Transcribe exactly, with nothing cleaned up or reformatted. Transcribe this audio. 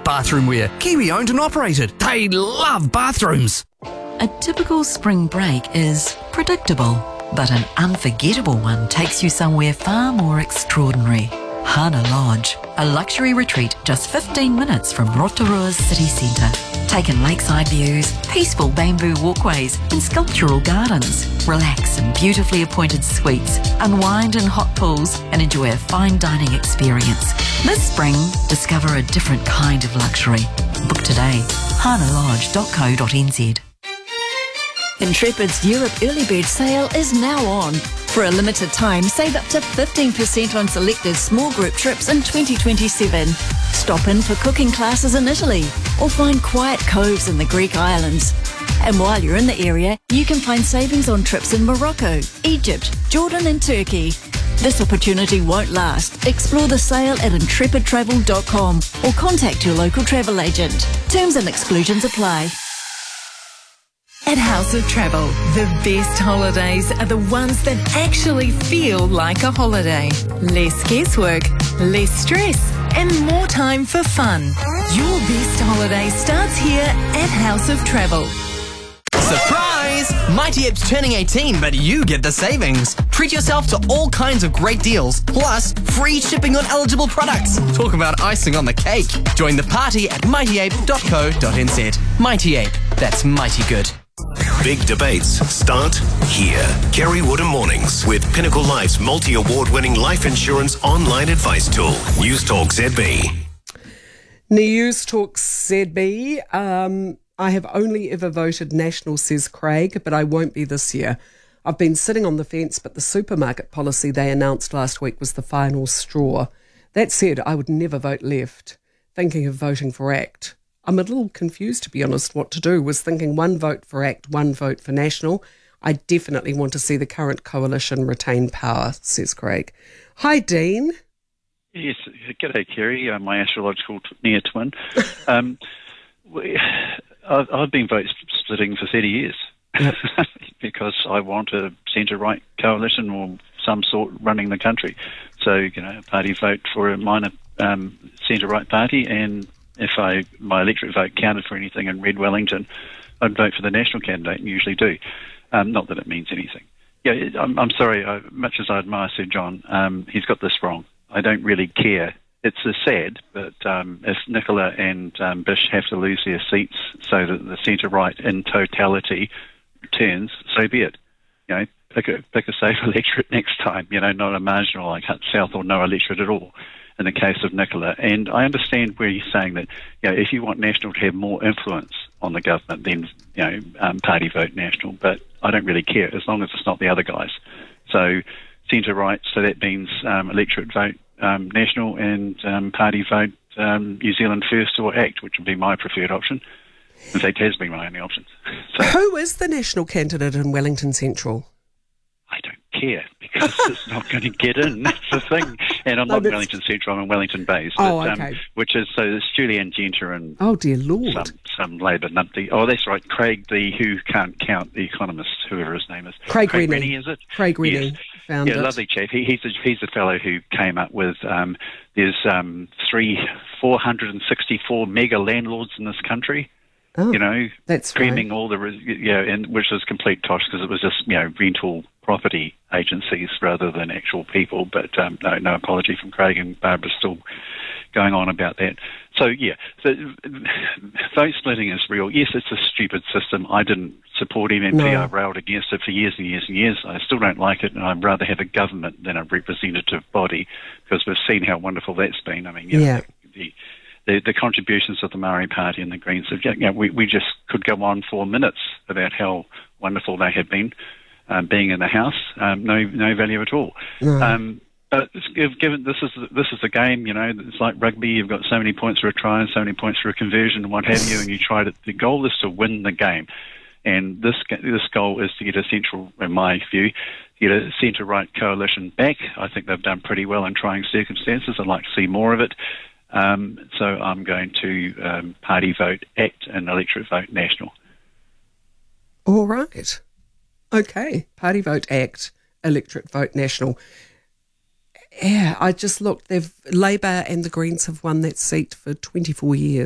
Bathroom Wear, Kiwi owned and operated. They love bathrooms. A typical spring break is predictable, but an unforgettable one takes you somewhere far more extraordinary. Hana Lodge, a luxury retreat just fifteen minutes from Rotorua's city centre. Take in lakeside views, peaceful bamboo walkways and sculptural gardens. Relax in beautifully appointed suites, unwind in hot pools and enjoy a fine dining experience. This spring, discover a different kind of luxury. Book today, hana lodge dot co dot n z. Intrepid's Europe Early Bird Sale is now on. For a limited time, save up to fifteen percent on selected small group trips in twenty twenty-seven. Stop in for cooking classes in Italy or find quiet coves in the Greek islands. And while you're in the area, you can find savings on trips in Morocco, Egypt, Jordan and Turkey. This opportunity won't last. Explore the sale at intrepid travel dot com or contact your local travel agent. Terms and exclusions apply. At House of Travel, the best holidays are the ones that actually feel like a holiday. Less guesswork, less stress, and more time for fun. Your best holiday starts here at House of Travel. Surprise! Mighty Ape's turning eighteen, but you get the savings. Treat yourself to all kinds of great deals, plus free shipping on eligible products. Talk about icing on the cake. Join the party at mighty ape dot co dot n z. Mighty Ape, that's mighty good. Big debates start here. Kerry Woodham Mornings with Pinnacle Life's multi-award winning life insurance online advice tool. News Talk Z B. News Talk Z B. Um, I have only ever voted National, says Craig, but I won't be this year. I've been sitting on the fence, but the supermarket policy they announced last week was the final straw. That said, I would never vote Left. Thinking of voting for ACT. I'm a little confused, to be honest, what to do. Was thinking one vote for ACT, one vote for National. I definitely want to see the current coalition retain power, says Craig. Hi, Dean. Yes, g'day, Kerry, uh, my astrological t- near twin. Um, we, I've, I've been vote splitting for thirty years yep. because I want a centre-right coalition or some sort running the country. So, you know, a party vote for a minor um, centre-right party, and if I my electorate vote counted for anything in Red Wellington, I'd vote for the National candidate, and usually do. Um, not that it means anything. Yeah, I'm, I'm sorry, I, much as I admire Sir John, um, he's got this wrong. I don't really care. It's a sad, but um, if Nicola and um, Bish have to lose their seats so that the centre-right in totality returns, so be it. You know, pick a, pick a safe electorate next time, you know, not a marginal like Hutt South or no electorate at all. In the case of Nicola. And I understand where you're saying that, you know, if you want National to have more influence on the government, then, you know, um, party vote National. But I don't really care as long as it's not the other guys. So centre-right, so that means um, electorate vote um, National and um, party vote um, New Zealand First or ACT, which would be my preferred option. In fact, has been my only option. So, who is the National candidate in Wellington Central? I don't care because it's not going to get in. That's the thing. And I'm no, not in Wellington Central, I'm in Wellington Base. Oh, but, okay. Um, which is, so it's Julianne Genter and oh, dear Lord. some, some Labour numpty. Oh, that's right, Craig, the Who Can't Count, the economist, whoever his name is. Craig, Craig Rennie. Rennie, is it? Craig Rennie yes. found yeah, it. Lovely chap. He, he's, the, he's the fellow who came up with, um, there's um, three, four hundred sixty-four mega landlords in this country. Oh, you know, that's screaming right. all the, yeah, and which was complete tosh because it was just, you know, rental property agencies rather than actual people. But um, no, no apology from Craig, and Barbara's still going on about that. So yeah, so vote splitting is real. Yes, it's a stupid system. I didn't support M M P. No. I railed against it for years and years and years. I still don't like it, and I'd rather have a government than a representative body because we've seen how wonderful that's been. I mean, you know, yeah. the, The, the contributions of the Maori Party and the Greens, have, you know, we, we just could go on for minutes about how wonderful they have been um, being in the House. Um, no, no value at all. No. Um, but given this is this is the game, you know, it's like rugby. You've got so many points for a try and so many points for a conversion and what have you, and you try to. The goal is to win the game, and this this goal is to get a central, in my view, get a centre-right coalition back. I think they've done pretty well in trying circumstances. I'd like to see more of it. Um, so I'm going to um, party vote ACT and electorate vote National. All right. Okay. Party vote ACT, electorate vote National. Yeah, I just looked. They've Labour and the Greens have won that seat for twenty-four years.